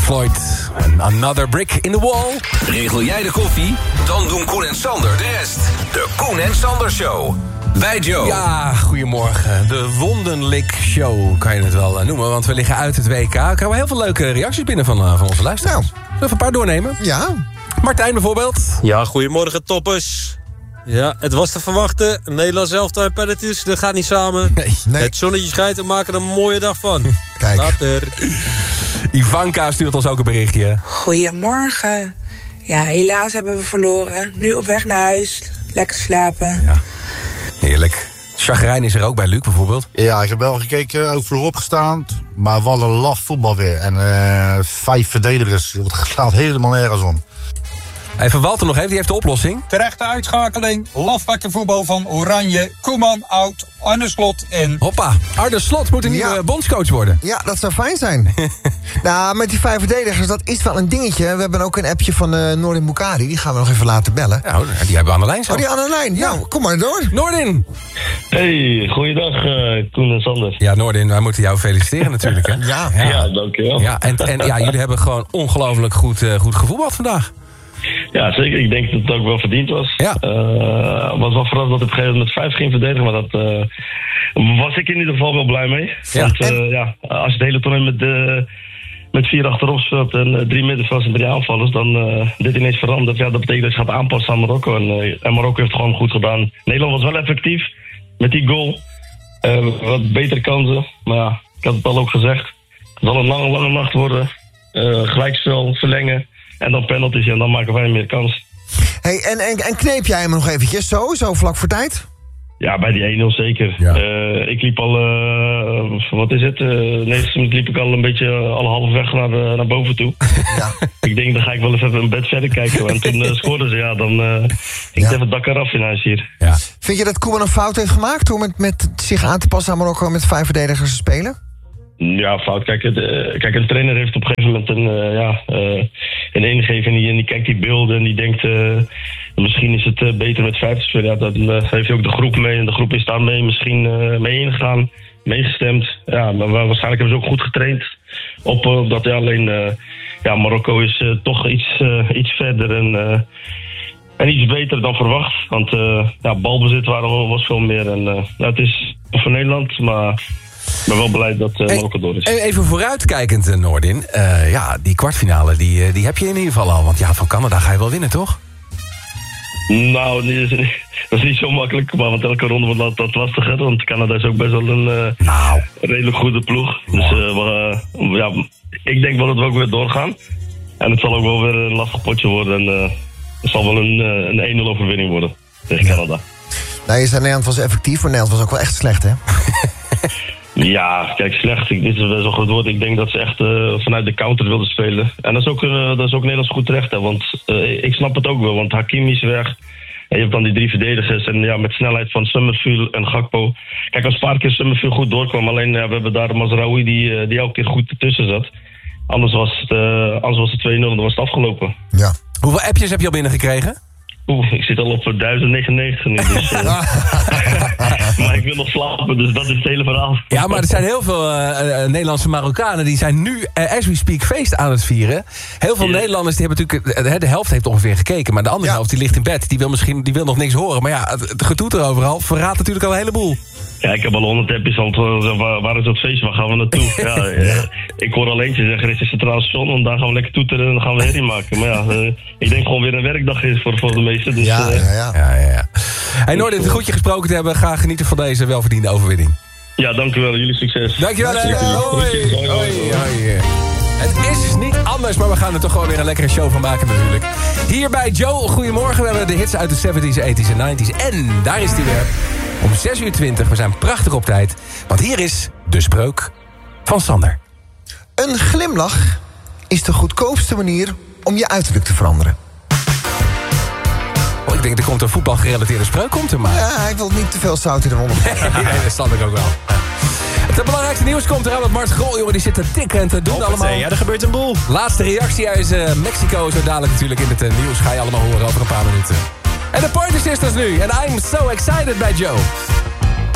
Floyd. En Another Brick in the Wall. Regel jij de koffie? Dan doen Koen en Sander de rest. De Koen en Sander Show. Bij Joe. Ja, goedemorgen. De Wondenlik Show kan je het wel noemen. Want we liggen uit het WK. We krijgen heel veel leuke reacties binnen van onze luisteraars. Zullen we even een paar doornemen? Ja. Martijn bijvoorbeeld. Ja, goedemorgen toppers. Ja, het was te verwachten. Nederland zelf en penalties, dat gaat niet samen. Nee. Het zonnetje schijnt en maken er een mooie dag van. Kijk. Later. Ivanka stuurt ons ook een berichtje. Goedemorgen. Ja, helaas hebben we verloren. Nu op weg naar huis. Lekker slapen. Ja, heerlijk. Chagrijn is er ook bij Luc bijvoorbeeld. Ja, ik heb wel gekeken, ook voorop gestaan. Maar wat een laf voetbal weer. En 5 verdedigers. Het gaat helemaal nergens om. Even Walter nog even, die heeft de oplossing. Terechte uitschakeling, lafbakken voetbal van Oranje, Koeman out, Arne Slot in. Hoppa, Arne Slot moet een nieuwe bondscoach worden. Ja, dat zou fijn zijn. Nou, met die 5 verdedigers, dat is wel een dingetje. We hebben ook een appje van Noordin Bukari. Die gaan we nog even laten bellen. Nou, die hebben we aan de lijn zo. Oh, die aan de lijn. Ja, kom maar door. Noordin. Hey, goeiedag Koen en Sander. Ja, Noordin, wij moeten jou feliciteren natuurlijk, hè? Ja, dankjewel. Ja, en ja, jullie hebben gewoon ongelooflijk goed gevoetbald vandaag. Ja, zeker. Ik denk dat het ook wel verdiend was. Ja. Was wel vooral dat ik op een gegeven moment met 5 ging verdedigen. Maar dat was ik in ieder geval wel blij mee. Ja. Want als je het hele toernooi met 4 achterop speelt en 3 middenvelders en 3 aanvallers, dan dit ineens verandert. Ja, dat betekent dat je gaat aanpassen aan Marokko. En Marokko heeft het gewoon goed gedaan. Nederland was wel effectief met die goal. Wat betere kansen. Maar ja, ik had het al ook gezegd. Het zal een lange nacht worden. Gelijkspel, verlengen. En dan penalties en dan maken wij meer kans. Hey, en kneep jij hem nog eventjes zo vlak voor tijd? Ja, bij die 1-0 zeker. Ja. Ik liep al, wat is het? 90 minuten liep ik al een beetje al halfweg naar boven toe. Ja. Ik denk, dan ga ik wel even een bed verder kijken. En toen scoorden ze, ja, dan ging even het dak eraf in huis hier. Ja. Vind je dat Koeman een fout heeft gemaakt door met zich aan te passen aan Marokko met 5 verdedigers te spelen? Ja, fout. Kijk, een trainer heeft op een gegeven moment een ingeving en die kijkt die beelden en die denkt misschien is het beter met 5 te spelen. Ja, dan heeft hij ook de groep mee en de groep is daar misschien mee ingegaan, meegestemd. Ja, maar waarschijnlijk hebben ze ook goed getraind op dat. Ja, alleen Marokko is toch iets verder en iets beter dan verwacht. Want balbezit was veel meer en het is voor Nederland, maar ik ben wel blij dat Marokko door is. Even vooruitkijkend, Noordin. Die kwartfinale, die heb je in ieder geval al. Want ja, van Canada ga je wel winnen, toch? Nou, dat is niet zo makkelijk. Maar want elke ronde wordt dat lastiger. Want Canada is ook best wel een redelijk goede ploeg. Dus ik denk wel dat we ook weer doorgaan. En het zal ook wel weer een lastig potje worden. En het zal wel een 1-0 overwinning worden tegen Canada. Nou, je zei Nederland was effectief, maar Nederland was ook wel echt slecht, hè? Ja, kijk, slecht. Dit is best wel een goed woord. Ik denk dat ze echt vanuit de counter wilden spelen. En dat is ook Nederlands goed terecht. Hè, want ik snap het ook wel. Want Hakimi is weg. En je hebt dan die 3 verdedigers. En ja, met snelheid van Summerfield en Gakpo. Kijk, als een paar keer Summerfield goed doorkwam. Alleen we hebben daar Mazraoui die elke keer goed ertussen zat. Anders was het 2-0 en dan was het afgelopen. Ja. Hoeveel appjes heb je al binnengekregen? Ik zit al op 1099 nu, dus... maar ik wil nog slapen, dus dat is het hele verhaal. Ja, maar er zijn heel veel Nederlandse Marokkanen... die zijn nu, as we speak, feest aan het vieren. Heel veel Nederlanders, die hebben natuurlijk... de helft heeft ongeveer gekeken, maar de andere helft die ligt in bed. Die wil nog niks horen. Maar ja, het getoeter overal verraadt natuurlijk al een heleboel. Ja, ik heb al 100 appjes al. Waar is dat feest? Waar gaan we naartoe? Ik hoor al eentje zeggen, er is een centraal station, want daar gaan we lekker toeteren en dan gaan we herrie maken. Maar ja, ik denk gewoon weer een werkdag is voor de meesten. Dus, ja. Hey Noordin, het goedje gesproken te hebben. Ga genieten van deze welverdiende overwinning. Ja, dank u wel. Jullie succes. Dankjewel. Hoi. Het is niet anders, maar we gaan er toch gewoon weer een lekkere show van maken natuurlijk. Hier bij Joe, goedemorgen. We hebben de hits uit de 70s, 80s en 90s. En daar is hij weer. Om 6:20. We zijn prachtig op tijd. Want hier is de spreuk van Sander. Een glimlach is de goedkoopste manier om je uiterlijk te veranderen. Oh, ik denk er komt een voetbalgerelateerde spreuk komt er maar. Ja, ik wil niet te veel zout in de ronde. Nee, dat snap ik ook wel. Het belangrijkste nieuws komt eraan, want Mart Grol, jongen, die zit te tikken en te doen allemaal. Ja, er gebeurt een boel. Laatste reactie uit Mexico, zo dadelijk natuurlijk in het nieuws. Ga je allemaal horen over een paar minuten. En de Pointer Sisters nu. En I'm so excited bij Joe.